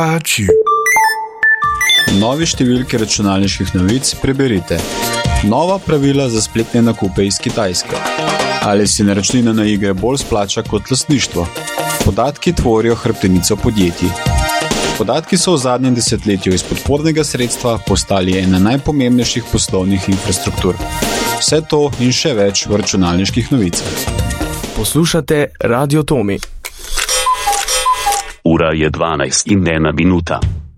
Novi številki računalniških novic preberite. Nova pravila za spletne nakupe iz Kitajske. Ali si naročnina na igre bolj splača kot lastništvo? Podatki tvorijo hrbtenico podjetij. Podatki so v zadnjem desetletju iz podpornega sredstva postali ena najpomembnejših poslovnih infrastruktur. Vse to in še več v računalniških novicah. Poslušate Radio Tomi. Ura je 12 in 1 minuta.